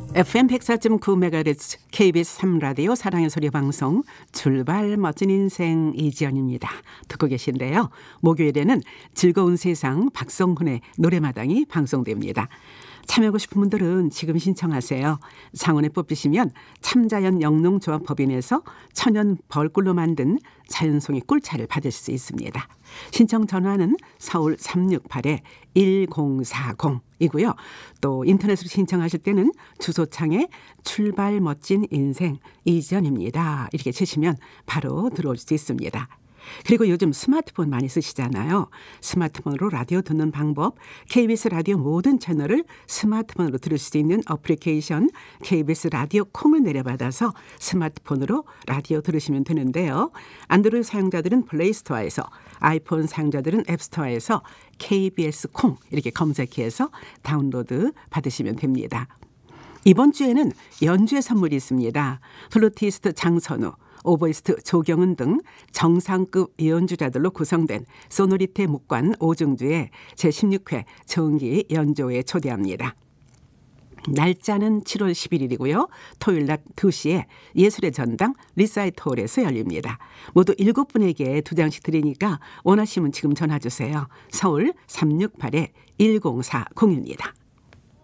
FM 104.9MHz KBS 3라디오 사랑의 소리 방송 출발 멋진 인생 이지연입니다. 듣고 계신데요. 목요일에는 즐거운 세상 박성훈의 노래마당이 방송됩니다. 참여하고 싶은 분들은 지금 신청하세요. 상원에 뽑히시면 참자연 영농조합법인에서 천연 벌꿀로 만든 자연송이 꿀차를 받을 수 있습니다. 신청 전화는 서울 368-1040이고요. 또 인터넷으로 신청하실 때는 주소창에 출발 멋진 인생 이지연입니다. 이렇게 치시면 바로 들어올 수 있습니다. 그리고 요즘 스마트폰 많이 쓰시잖아요. 스마트폰으로 라디오 듣는 방법, KBS 라디오 모든 채널을 스마트폰으로 들을 수 있는 어플리케이션 KBS 라디오 콩을 내려받아서 스마트폰으로 라디오 들으시면 되는데요. 안드로이드 사용자들은 플레이스토어에서, 아이폰 사용자들은 앱스토어에서 KBS 콩 이렇게 검색해서 다운로드 받으시면 됩니다. 이번 주에는 연주회 선물이 있습니다. 플루티스트 장선우, 오보이스트 조경은 등 정상급 연주자들로 구성된 소노리테 묵관 오중주의 제16회 정기 연주회에 초대합니다. 날짜는 7월 11일이고요. 토요일 낮 2시에 예술의 전당 리사이트홀에서 열립니다. 모두 7분에게 2장씩 드리니까 원하시면 지금 전화 주세요. 서울 368-1040입니다.